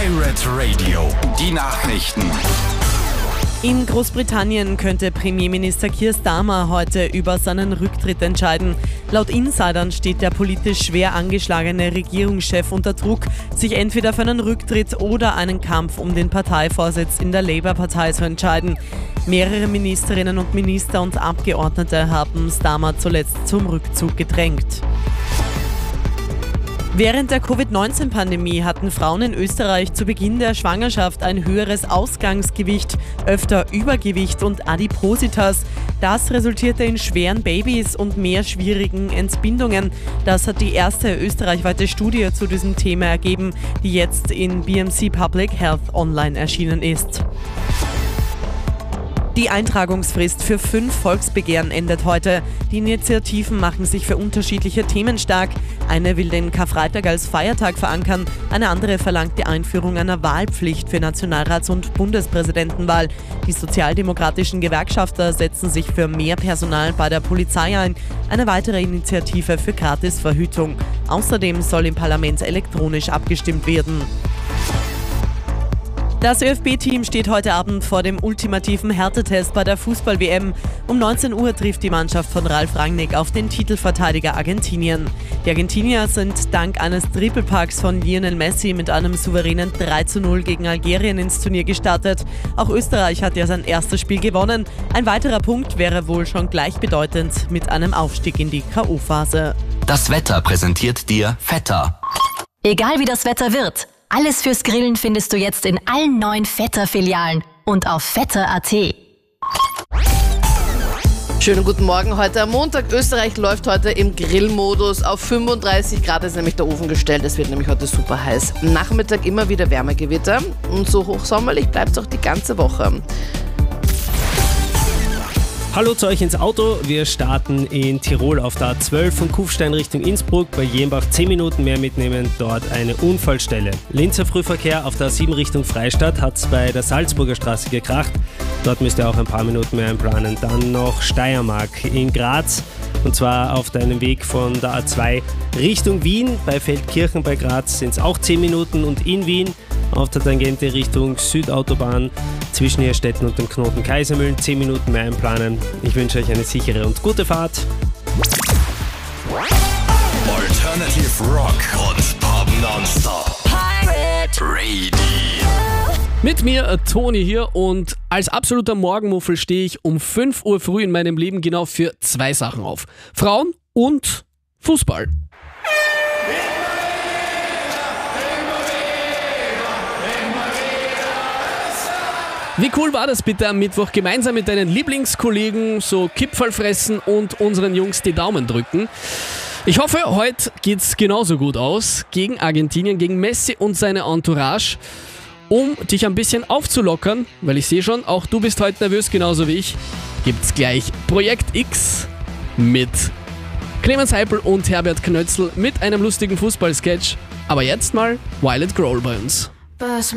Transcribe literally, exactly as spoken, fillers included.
Pirate Radio, die Nachrichten. In Großbritannien könnte Premierminister Keir Starmer heute über seinen Rücktritt entscheiden. Laut Insidern steht der politisch schwer angeschlagene Regierungschef unter Druck, sich entweder für einen Rücktritt oder einen Kampf um den Parteivorsitz in der Labour-Partei zu entscheiden. Mehrere Ministerinnen und Minister und Abgeordnete haben Starmer zuletzt zum Rückzug gedrängt. Während der Covid neunzehn Pandemie hatten Frauen in Österreich zu Beginn der Schwangerschaft ein höheres Ausgangsgewicht, öfter Übergewicht und Adipositas. Das resultierte in schweren Babys und mehr schwierigen Entbindungen. Das hat die erste österreichweite Studie zu diesem Thema ergeben, die jetzt in B M C Public Health online erschienen ist. Die Eintragungsfrist für fünf Volksbegehren endet heute. Die Initiativen machen sich für unterschiedliche Themen stark. Eine will den Karfreitag als Feiertag verankern, eine andere verlangt die Einführung einer Wahlpflicht für Nationalrats- und Bundespräsidentenwahl. Die sozialdemokratischen Gewerkschafter setzen sich für mehr Personal bei der Polizei ein, eine weitere Initiative für Gratisverhütung. Außerdem soll im Parlament elektronisch abgestimmt werden. Das ÖFB-Team steht heute Abend vor dem ultimativen Härtetest bei der Fußball-W M. Um neunzehn Uhr trifft die Mannschaft von Ralf Rangnick auf den Titelverteidiger Argentinien. Die Argentinier sind dank eines Trippelpacks von Lionel Messi mit einem souveränen drei zu null gegen Algerien ins Turnier gestartet. Auch Österreich hat ja sein erstes Spiel gewonnen. Ein weiterer Punkt wäre wohl schon gleichbedeutend mit einem Aufstieg in die K O-Phase. Das Wetter präsentiert dir Vetter. Egal wie das Wetter wird, alles fürs Grillen findest du jetzt in allen neuen Vetter-Filialen und auf vetter punkt a t. Schönen guten Morgen heute am Montag. Österreich läuft heute im Grillmodus. Auf fünfunddreißig Grad ist nämlich der Ofen gestellt. Es wird nämlich heute super heiß. Nachmittag immer wieder Wärmegewitter und so hochsommerlich bleibt es auch die ganze Woche. Hallo zu euch ins Auto. Wir starten in Tirol auf der A zwölf von Kufstein Richtung Innsbruck. Bei Jenbach zehn Minuten mehr mitnehmen, dort eine Unfallstelle. Linzer Frühverkehr auf der A sieben Richtung Freistadt hat es bei der Salzburger Straße gekracht. Dort müsst ihr auch ein paar Minuten mehr einplanen. Dann noch Steiermark in Graz und zwar auf deinem Weg von der A zwei Richtung Wien. Bei Feldkirchen bei Graz sind es auch zehn Minuten und in Wien auf der Tangente Richtung Südautobahn zwischen Herstetten und dem Knoten Kaisermühlen zehn Minuten mehr einplanen. Ich wünsche euch eine sichere und gute Fahrt. Alternative Rock und Pop Nonstop. Pirate Radio. Mit mir äh, Toni hier und als absoluter Morgenmuffel stehe ich um fünf Uhr früh in meinem Leben genau für zwei Sachen auf. Frauen und Fußball. Wie cool war das bitte am Mittwoch, gemeinsam mit deinen Lieblingskollegen so Kipferl fressen und unseren Jungs die Daumen drücken? Ich hoffe, heute geht's genauso gut aus gegen Argentinien, gegen Messi und seine Entourage. Um dich ein bisschen aufzulockern, weil ich sehe schon, auch du bist heute nervös, genauso wie ich, gibt's gleich Projekt X mit Clemens Heipel und Herbert Knötzl mit einem lustigen Fußballsketch. Aber jetzt mal Violet Grohl bei uns.